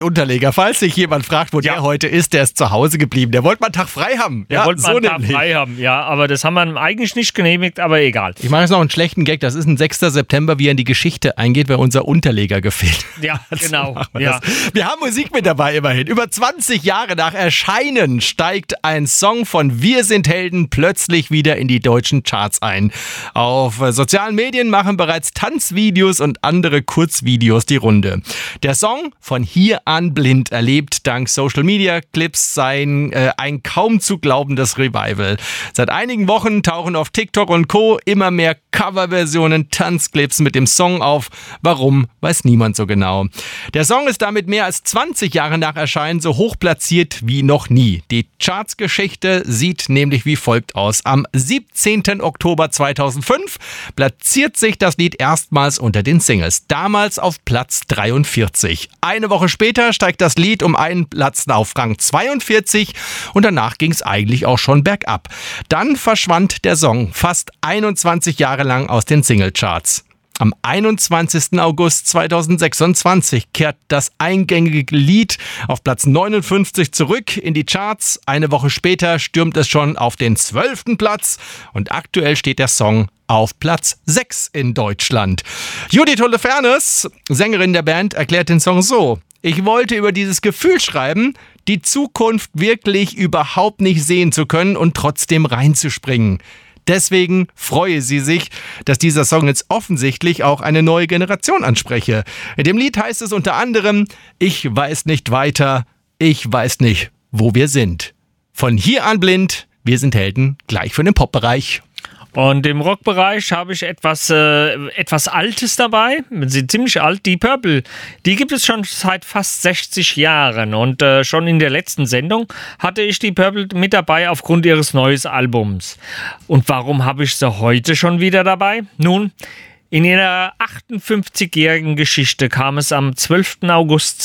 Unterleger, falls sich jemand fragt, wo der heute ist, der ist zu Hause geblieben. Der wollte mal einen Tag frei haben. Der wollte mal einen Tag frei haben, ja, aber das haben wir ihm eigentlich nicht genehmigt, aber egal. Ich mache jetzt noch einen schlechten Gag, das ist ein 6. September, wie er in die Geschichte eingeht, weil unser Unterleger gefehlt. Ja, genau. Ja. Wir haben Musik mit dabei immerhin. Über 20 Jahre nach Erscheinen steigt ein Song von Wir sind Helden plötzlich wieder in die deutschen Charts ein. Auf sozialen Medien machen bereits Tanzvideos und andere Kurzvideos die Runde. Der Song von Hier an blind erlebt dank Social Media Clips ein kaum zu glaubendes Revival. Seit einigen Wochen tauchen auf TikTok und Co. immer mehr Coverversionen, Tanzclips mit dem Song auf. Warum, weiß niemand so genau. Der Song ist damit mehr als 20 Jahre nach Erscheinen so hoch platziert wie noch nie. Die Chartsgeschichte sieht nämlich wie folgt aus. Am 17. Oktober 2005 platziert sich das Lied erstmals unter den Singles. Damals auf Platz 43. Eine Woche später steigt das Lied um einen Platz auf Rang 42 und danach ging es eigentlich auch schon bergab. Dann verschwand der Song fast 21 Jahre lang aus den Singlecharts. Am 21. August 2026 kehrt das eingängige Lied auf Platz 59 zurück in die Charts. Eine Woche später stürmt es schon auf den 12. Platz und aktuell steht der Song auf Platz 6 in Deutschland. Judith Holofernes, Sängerin der Band, erklärt den Song so: Ich wollte über dieses Gefühl schreiben, die Zukunft wirklich überhaupt nicht sehen zu können und trotzdem reinzuspringen. Deswegen freue sie sich, dass dieser Song jetzt offensichtlich auch eine neue Generation anspreche. In dem Lied heißt es unter anderem: Ich weiß nicht weiter, ich weiß nicht, wo wir sind. Von Hier an blind, wir sind Helden, gleich für den Popbereich. Und im Rockbereich habe ich etwas Altes dabei. Sie sind ziemlich alt. Die Purple, die gibt es schon seit fast 60 Jahren. Und schon in der letzten Sendung hatte ich die Purple mit dabei aufgrund ihres neuen Albums. Und warum habe ich sie heute schon wieder dabei? Nun, in ihrer 58-jährigen Geschichte kam es am 12. August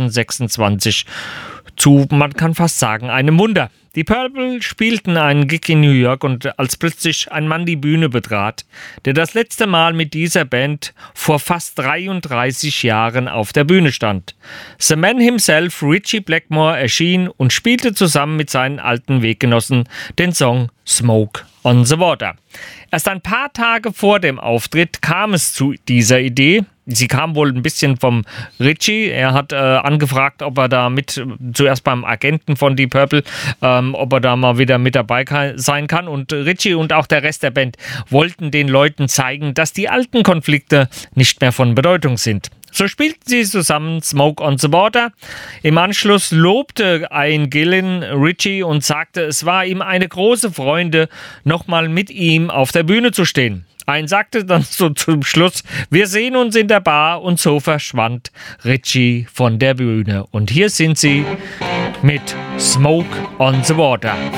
2026 zu, man kann fast sagen, einem Wunder. Die Purple spielten einen Gig in New York und als plötzlich ein Mann die Bühne betrat, der das letzte Mal mit dieser Band vor fast 33 Jahren auf der Bühne stand. The Man himself, Ritchie Blackmore, erschien und spielte zusammen mit seinen alten Weggenossen den Song Smoke on the Water. Erst ein paar Tage vor dem Auftritt kam es zu dieser Idee. Sie kam wohl ein bisschen vom Ritchie. Er hat angefragt, ob er da zuerst beim Agenten von Deep Purple, ob er da mal wieder mit dabei sein kann. Und Ritchie und auch der Rest der Band wollten den Leuten zeigen, dass die alten Konflikte nicht mehr von Bedeutung sind. So spielten sie zusammen Smoke on the Water. Im Anschluss lobte Ian Gillan Ritchie und sagte, es war ihm eine große Freude, nochmal mit ihm auf der Bühne zu stehen. Ian sagte dann so zum Schluss, wir sehen uns in der Bar, und so verschwand Ritchie von der Bühne. Und hier sind sie mit Smoke on the Water.